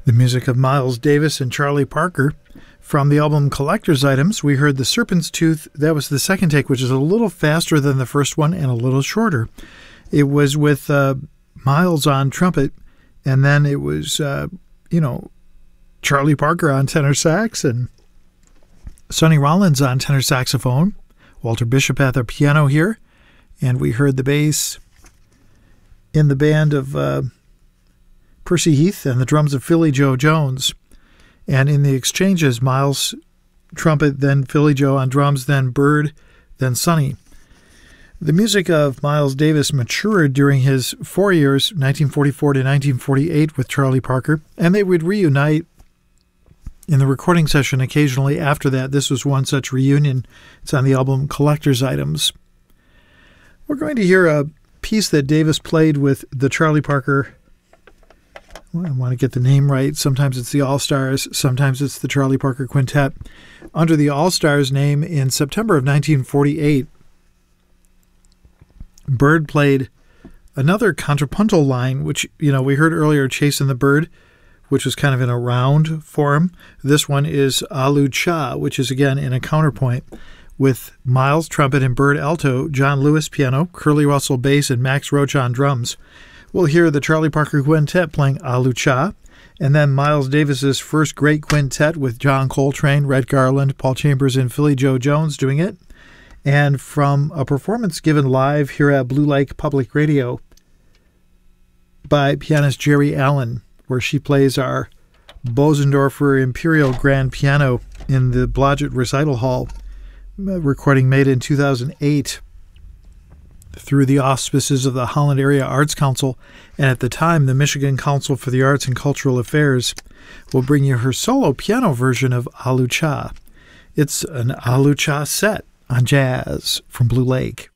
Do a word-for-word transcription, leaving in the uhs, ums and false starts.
The music of Miles Davis and Charlie Parker. From the album Collector's Items, we heard The Serpent's Tooth. That was the second take, which is a little faster than the first one and a little shorter. It was with uh, Miles on trumpet, and then it was, uh, you know, Charlie Parker on tenor sax and Sonny Rollins on tenor saxophone, Walter Bishop at the piano here, and we heard the bass in the band of uh, Percy Heath and the drums of Philly Joe Jones. And in the exchanges, Miles trumpet, then Philly Joe on drums, then Bird, then Sonny. The music of Miles Davis matured during his four years, nineteen forty-four to nineteen forty-eight, with Charlie Parker, and they would reunite in the recording session occasionally after that. This was one such reunion. It's on the album Collector's Items. We're going to hear a piece that Davis played with the Charlie Parker, well, I want to get the name right. Sometimes it's the All-Stars, sometimes it's the Charlie Parker Quintet. Under the All-Stars name in September of nineteen forty-eight, Bird played another contrapuntal line, which, you know, we heard earlier, Chasing the Bird, which was kind of in a round form. This one is Alu Cha, which is, again, in a counterpoint, with Miles trumpet and Bird alto, John Lewis piano, Curly Russell bass, and Max Roach on drums. We'll hear the Charlie Parker Quintet playing Alu Cha, and then Miles Davis's first great quintet with John Coltrane, Red Garland, Paul Chambers, and Philly Joe Jones doing it. And from a performance given live here at Blue Lake Public Radio by pianist Jerry Allen, where she plays our Bosendorfer Imperial Grand Piano in the Blodgett Recital Hall, recording made in two thousand eight through the auspices of the Holland Area Arts Council, and at the time the Michigan Council for the Arts and Cultural Affairs, will bring you her solo piano version of Alu Cha. It's an Alu Cha set on jazz from Blue Lake.